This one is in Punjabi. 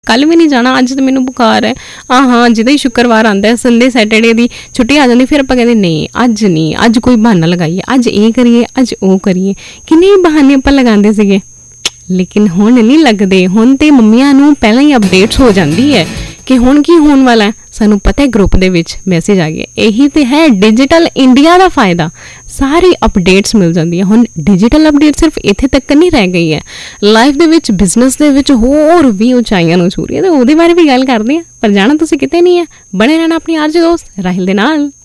ਕੱਲ੍ਹ ਵੀ ਨਹੀਂ ਜਾਣਾ, ਅੱਜ ਤਾਂ ਮੈਨੂੰ ਬੁਖਾਰ ਹੈ। ਹਾਂ ਜਿੱਦਾਂ ਹੀ ਸ਼ੁੱਕਰਵਾਰ ਆਉਂਦਾ, ਸੰਡੇ ਸੈਟਰਡੇ ਦੀ ਛੁੱਟੀ ਆ ਜਾਂਦੀ, ਫਿਰ ਆਪਾਂ ਕਹਿੰਦੇ ਨਹੀਂ, ਅੱਜ ਕੋਈ ਬਹਾਨਾ ਲਗਾਈਏ, ਅੱਜ ਇਹ ਕਰੀਏ, ਅੱਜ ਉਹ ਕਰੀਏ। ਕਿੰਨੇ ਬਹਾਨੇ ਆਪਾਂ ਲਗਾਉਂਦੇ ਸੀਗੇ, ਲੇਕਿਨ ਹੁਣ ਨਹੀਂ ਲੱਗਦੇ। ਹੁਣ ਤੇ ਮੰਮੀਆਂ ਨੂੰ ਪਹਿਲਾਂ ਹੀ ਅਪਡੇਟਸ ਹੋ ਜਾਂਦੀ ਹੈ ਕਿ ਹੁਣ ਕੀ ਹੋਣ ਵਾਲਾ ਹੈ। ਸਾਨੂੰ ਪਤਾ ਹੈ, ਗਰੁੱਪ ਦੇ ਵਿੱਚ ਮੈਸੇਜ ਆ ਗਿਆ। ਇਹੀ ਤੇ ਹੈ ਡਿਜੀਟਲ ਇੰਡੀਆ ਦਾ ਫਾਇਦਾ, ਸਾਰੀ ਅਪਡੇਟਸ ਮਿਲ ਜਾਂਦੀਆਂ। ਹੁਣ ਡਿਜੀਟਲ ਅਪਡੇਟ ਸਿਰਫ ਇੱਥੇ ਤੱਕ ਨਹੀਂ ਰਹਿ ਗਈ ਹੈ, ਲਾਈਫ ਦੇ ਵਿੱਚ, ਬਿਜ਼ਨਸ ਦੇ ਵਿੱਚ ਹੋਰ ਵੀ ਉਚਾਈਆਂ ਨੂੰ ਛੂ ਰਹੀ ਹੈ। ਤੇ ਉਹਦੇ ਬਾਰੇ ਵੀ ਗੱਲ ਕਰਦੇ ਹਾਂ, ਪਰ ਜਾਣਾ ਤੁਸੀਂ ਕਿਤੇ ਨਹੀਂ ਹੈ। ਬਣੇ ਰਹਿਣਾ ਆਪਣੀ ਆਰਜੇ ਦੋਸਤ ਰਾਹਿਲ ਦੇ ਨਾਲ।